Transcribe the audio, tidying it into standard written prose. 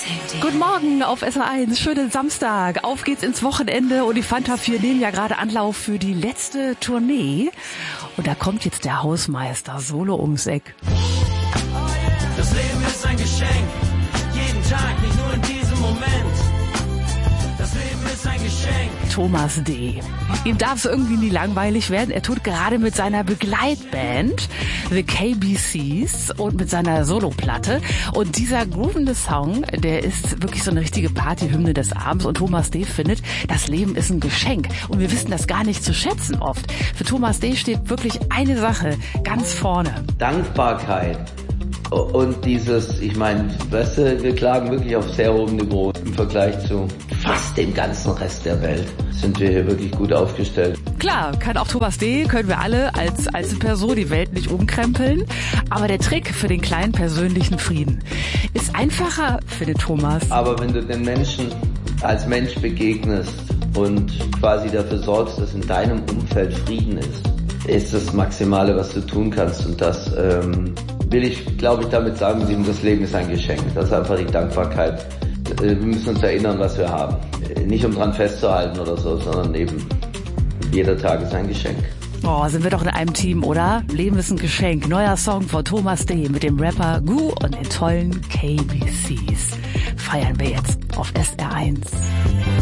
Guten Morgen auf SR1, schönen Samstag. Auf geht's ins Wochenende und die Fanta 4 nehmen ja gerade Anlauf für die letzte Tournee. Und da kommt jetzt der Hausmeister solo ums Eck. Das Leben ist ein Geschenk, jeden Tag, nicht nur in diesem Moment. Das Leben ist ein Geschenk. Thomas D. Ihm darf es irgendwie nie langweilig werden. Er tut gerade mit seiner Begleitband The KBCs und mit seiner Soloplatte. Und dieser groovende Song, der ist wirklich so eine richtige Partyhymne des Abends. Und Thomas D. findet, das Leben ist ein Geschenk. Und wir wissen das gar nicht zu schätzen oft. Für Thomas D. steht wirklich eine Sache ganz vorne. Dankbarkeit. Und dieses, ich meine, weißt du, wir klagen wirklich auf sehr hohem Niveau im Vergleich zu fast dem ganzen Rest der Welt. Sind wir hier wirklich gut aufgestellt. Klar, kann auch Thomas D., können wir alle als Einzelperson die Welt nicht umkrempeln. Aber der Trick für den kleinen persönlichen Frieden ist einfacher, findet Thomas. Aber wenn du den Menschen als Mensch begegnest und quasi dafür sorgst, dass in deinem Umfeld Frieden ist das Maximale, was du tun kannst. Und das will ich, glaube ich, damit sagen, das Leben ist ein Geschenk. Das ist einfach die Dankbarkeit. Wir müssen uns erinnern, was wir haben. Nicht um dran festzuhalten oder so, sondern eben jeder Tag ist ein Geschenk. Oh, sind wir doch in einem Team, oder? Leben ist ein Geschenk. Neuer Song von Thomas D. mit dem Rapper Gu und den tollen KBCs. Feiern wir jetzt auf SR1.